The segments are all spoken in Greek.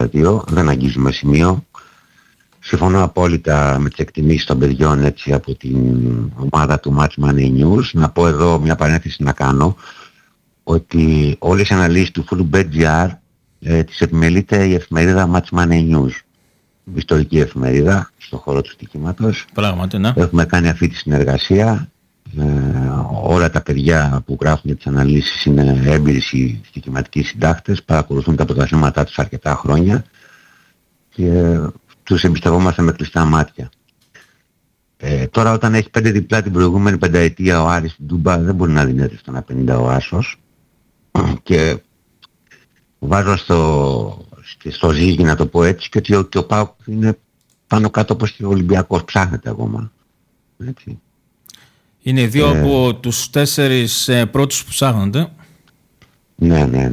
2, δεν αγγίζουμε σημείο. Συμφωνώ απόλυτα με τις εκτιμήσεις των παιδιών έτσι, από την ομάδα του Match Money News. Να πω εδώ μια παρένθεση να κάνω, ότι όλες οι αναλύσεις του FullBet.gr τις επιμελείται η εφημερίδα Match Money News, ιστορική εφημερίδα στον χώρο του στοιχήματος. Πράγματι, ναι. Έχουμε κάνει αυτή τη συνεργασία. Όλα τα παιδιά που γράφουν τις αναλύσεις είναι έμπειροι στοιχηματικοί συντάκτες, παρακολουθούν τα πρωταθλήματά τους αρκετά χρόνια και τους εμπιστευόμαστε με κλειστά μάτια. Τώρα όταν έχει 5 διπλά την προηγούμενη πενταετία ο Άρης στην Τούμπα, δεν μπορεί να δίνεται στο 1.50 ο Άσος, και βάζω στο ζύγι, να το πω έτσι, και ότι ο ΠΑΟΚ είναι πάνω κάτω όπως και ο Ολυμπιακός, ψάχνεται ακόμα, έτσι. Είναι δύο από τους 4 πρώτους που ψάχνονται. Ναι.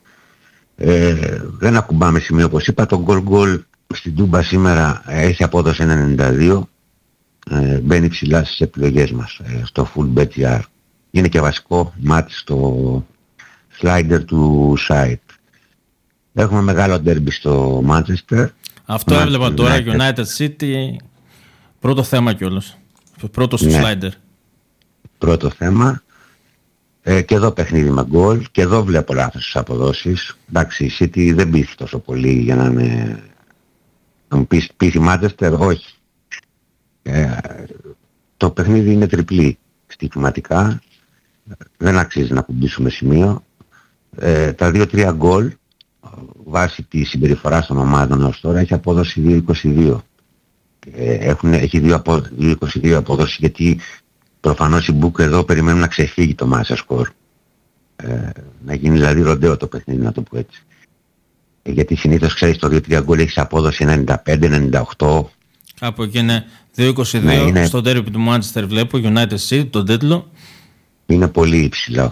Δεν ακουμπάμε σημείο, όπως είπα. Το γκολ στην Τούμπα σήμερα έχει απόδοση 1.92. Μπαίνει ψηλά στις επιλογές μας στο FullBet.gr. Είναι και βασικό μάτι στο slider του site. Έχουμε μεγάλο ντέρμπι στο Manchester. Αυτό έβλεπα τώρα, United City. Πρώτο θέμα κιόλας. Πρώτο στο slider. Πρώτο θέμα. Και εδώ παιχνίδι με γκολ. Και εδώ βλέπω λάθος στις αποδόσεις. Εντάξει, η City δεν πείθει τόσο πολύ για να είναι... Να μου πεις πείθει Manchester, όχι. Το παιχνίδι είναι τριπλή στοιχηματικά. Δεν αξίζει να κουμπίσουμε σημείο. Τα 2-3 γκολ βάσει τη συμπεριφορά των ομάδων ως τώρα έχει απόδοση 2-22. Έχει 2-22 απόδοση, γιατί προφανώς οι Μπουκ εδώ περιμένουν να ξεφύγει το Μάσα σκορ. Να γίνει δηλαδή ροντέο το παιχνίδι, να το πω έτσι. Γιατί συνήθως ξέρεις το 2-3 γκολ έχει απόδοση 95-98. Από εκεί είναι 2-22 στο ντέρμπι του Manchester, βλέπω United City, τον τίτλο. Είναι πολύ υψηλό.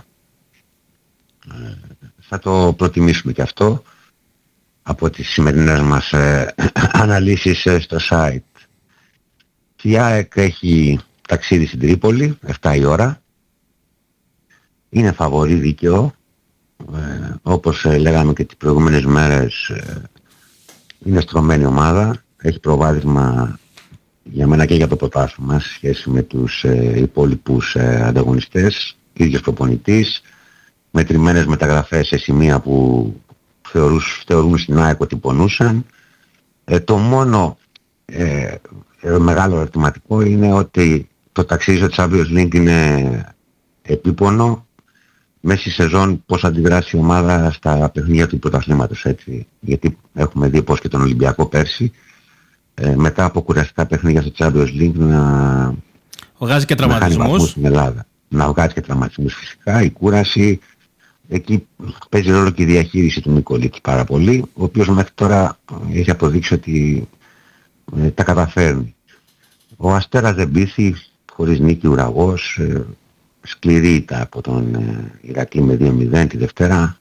Θα το προτιμήσουμε και αυτό από τις σημερινές μας αναλύσεις στο site. Η ΑΕΚ έχει ταξίδι στην Τρίπολη, 7 η ώρα. Είναι φαβορί δίκαιο. Όπως λέγαμε και τις προηγούμενες μέρες, είναι στρωμένη ομάδα. Έχει προβάδισμα για μένα και για το πρωτάθλημα σε σχέση με τους υπόλοιπους ανταγωνιστές. Ίδιος προπονητής, μετρημένες μεταγραφές σε σημεία που θεωρούν στην ΑΕΚ ότι πονούσαν. Το μόνο μεγάλο ερωτηματικό είναι ότι το ταξίδι στο Champions League είναι επίπονο. Μέσα στη σεζόν πώς αντιδράσει η ομάδα στα παιχνίδια του πρωταθλήματος, έτσι. Γιατί έχουμε δει πώς και τον Ολυμπιακό πέρσι, μετά από κουραστικά παιχνίδια στο Champions League να βγάζει και τραυματισμούς στην Ελλάδα. Να βγάζει και τραυματισμούς φυσικά, η κούραση. Εκεί παίζει ρόλο και η διαχείριση του Νικολίτη πάρα πολύ, ο οποίος μέχρι τώρα έχει αποδείξει ότι τα καταφέρνει. Ο Αστέρας δεν πείθει, χωρίς νίκη ουραγός, σκληρή ήττα από τον Ηρακλή με 2-0 τη Δευτέρα.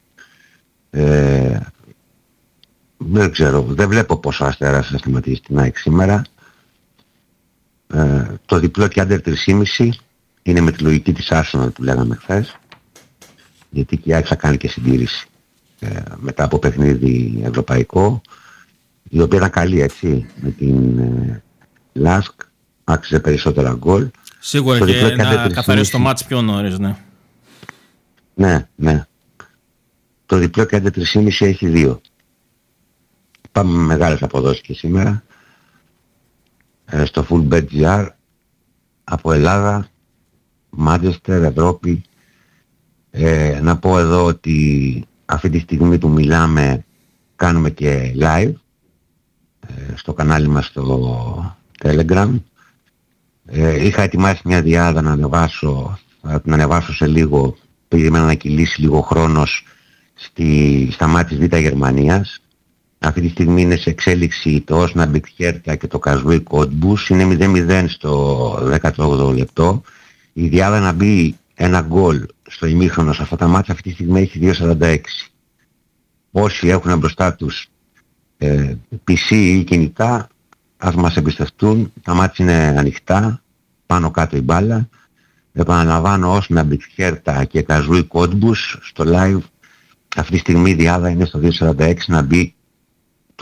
Δεν ξέρω, δεν βλέπω πώς ο Αστέρας θα σταματήσει την ΑΕΚ σήμερα. Το διπλό και άντερ 3,5 είναι με τη λογική της Arsenal που λέγαμε χθες, γιατί και η ΑΕΚ θα κάνει και συντήρηση μετά από παιχνίδι ευρωπαϊκό, η οποία ήταν καλή, έτσι, με την Λάσκ, άξιζε περισσότερα γκολ. Σίγουρα το και να καθαρίσει το μάτς πιο νωρίς, ναι. Ναι. Το διπλό και άντερ 3,5 έχει 2. Πάμε με μεγάλες αποδόσεις και σήμερα στο FullBet.gr από Ελλάδα, Manchester, Ευρώπη. Να πω εδώ ότι αυτή τη στιγμή που μιλάμε κάνουμε και live στο κανάλι μας στο Telegram. Είχα ετοιμάσει μια διάδα να ανεβάσω, θα την ανεβάσω σε λίγο, περιμένω να κυλήσει λίγο χρόνος στα μάτια της Β' Γερμανίας. Αυτή τη στιγμή είναι σε εξέλιξη το Osnabrück Hertha και το Karlsruhe Cottbus. Είναι 0-0 στο 18ο λεπτό. Η διάδα να μπει ένα γκολ στο ημίχρονο σε αυτά τα μάτια αυτή τη στιγμή έχει 2.46. Όσοι έχουν μπροστά τους PC ή κινητά, ας μας εμπιστευτούν. Τα μάτια είναι ανοιχτά, πάνω κάτω η μπάλα. Επαναλαμβάνω, Osnabrück Hertha και Karlsruhe Cottbus στο live. Αυτή τη στιγμή η διάδα είναι στο 2.46 να μπει